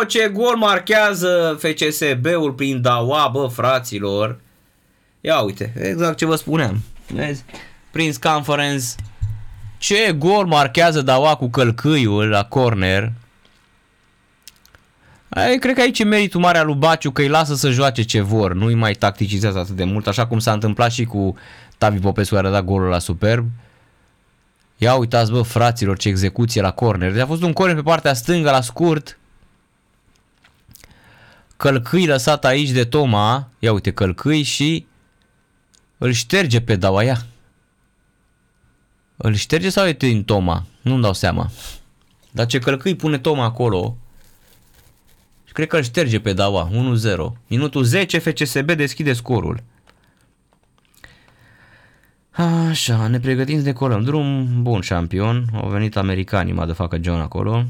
ce gol marchează FCSB-ul prin Dawa, bă, fraților. Ia uite, exact ce vă spuneam. Vezi? Prince Conference. Ce gol marchează Dawa cu călcâiul la corner. Cred că aici e meritul mare al lui Baciu, că îi lasă să joace ce vor, nu îi mai tacticizează atât de mult, așa cum s-a întâmplat și cu Tavi Popescu, care a dat golul la superb. Ia uitați, bă, fraților, ce execuție la corner. Deci a fost un corner pe partea stângă, la scurt. Călcâi lăsat aici de Toma. Ia uite, călcâi și îl șterge pe Dawa, ia. Îl șterge sau e în Toma? Nu-mi dau seama. Dar ce călcâi pune Toma acolo. Și cred că îl șterge pe Dawa. 1-0. Minutul 10, FCSB deschide scorul. Așa, ne pregătim să decolăm. Drum bun, șampion. Au venit americanii, motherfucker John acolo.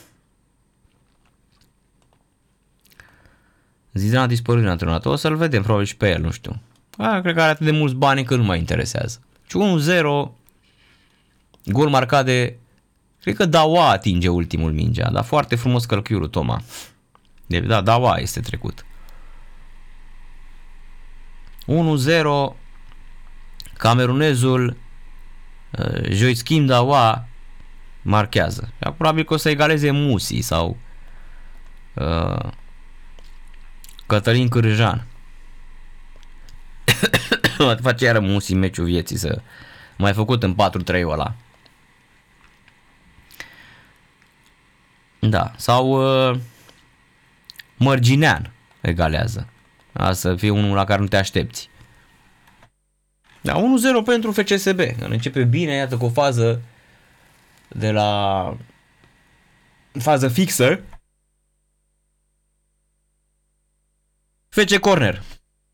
Zidane a dispărut din antrenat. O să-l vedem probabil și pe el, nu știu. Cred că are atât de mulți bani că nu mai interesează. Și 1-0. Gol marcat de... Cred că Dawa atinge ultimul mingea. Dar foarte frumos călcâiul Toma. Da, Dawa este trecut. 1-0. Camerunezul Joachim Dawa marchează. Probabil că o să egaleze Musi sau Cătălin Cârjan. Face iară Musi meciul vieții să mai făcut în 4-3 ăla. Da, sau Mărginean egalează. Asta să fie unul la care nu te aștepți. Da, 1-0 pentru FCSB. Începe bine, iată, cu o fază de la fază fixă. FC Corner.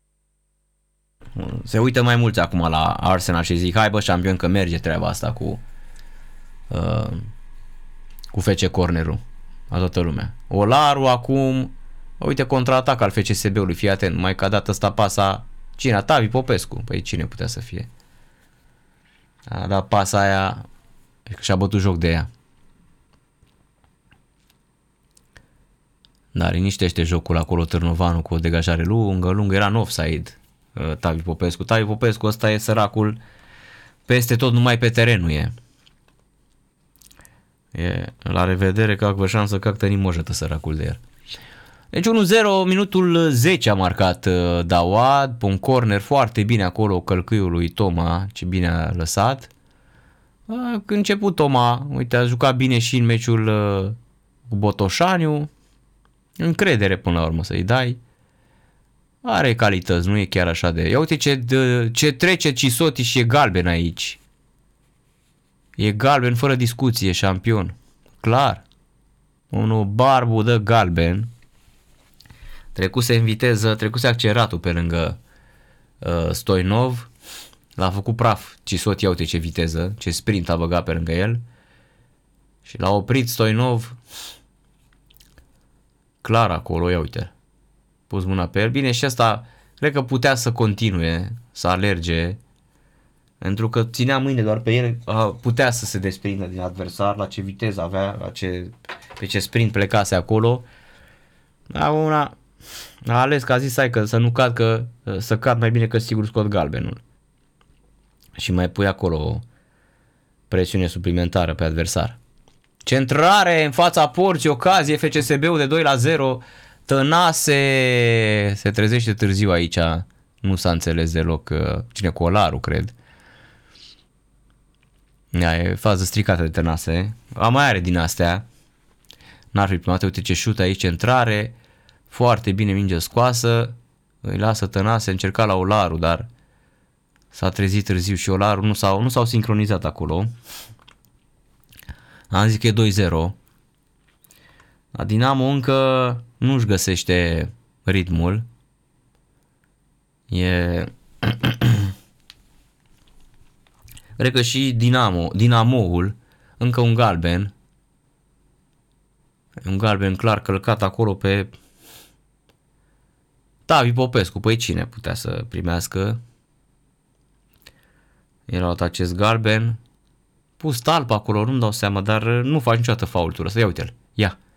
Se uită mai mulți acum la Arsenal și zic, hai bă, șampion, că merge treaba asta cu FC Cornerul. A toată lumea. Olaru acum, uite, contraatac al FCSB-ului, fii atent, mai că a dat ăsta pasa. Cine? Tavi Popescu. Păi cine putea să fie? A dat pasa aia și-a bătut joc de ea. Dar liniștește jocul acolo Târnovanu cu o degajare lungă, era în offside Tavi Popescu. Tavi Popescu ăsta e săracul peste tot, numai pe teren nu e. La revedere, că vă șansă că ni mojătă săracul de el. Deci 1-0, minutul 10 a marcat Dawa, pe un corner foarte bine acolo, călcâiul lui Toma, ce bine a lăsat. Când a început Toma, uite, a jucat bine și în meciul cu Botoșaniu, încredere până la urmă să-i dai. Are calități, nu e chiar așa de... Ia uite ce trece Cisoti și e galben aici. E galben fără discuție, șampion. Clar. Unul Barbu dă galben. Trecuse în viteză, trecuse acceleratul pe lângă Stoinov. L-a făcut praf Cisoti, ia uite ce viteză, ce sprint a băgat pe lângă el. Și l-a oprit Stoinov. Clar acolo, ia uite. Pus mâna pe el. Bine, și asta cred că putea să continue, să alerge. Pentru că ținea mâine doar pe el, putea să se desprindă din adversar, la ce viteză avea, pe ce sprint plecase acolo. A ales că a zis, hai că să nu cad, că să cad mai bine că sigur scot galbenul. Și mai pui acolo presiune suplimentară pe adversar. Centrare în fața porții, ocazie, FCSB-ul de 2-0. Tănase se trezește târziu aici, nu s-a înțeles deloc. Cine, Colaru, cred. E fază stricată de Tănase. Mai are din astea. N-ar fi primată, uite ce șut aici, centrare. Foarte bine, minge scoasă. Îi lasă Tănase, încerca la Olaru, dar s-a trezit târziu și Olaru nu s-au sincronizat acolo. Am zis că e 2-0. Dinamo încă nu-și găsește ritmul. Cred că și Dinamoul, încă un galben. Un galben clar călcat acolo pe Tavi Popescu. Păi cine putea să primească? El a luat acest galben. Pus talpa acolo, nu-mi dau seama, dar nu faci niciodată faultul ăsta. Ia uite-l, ia.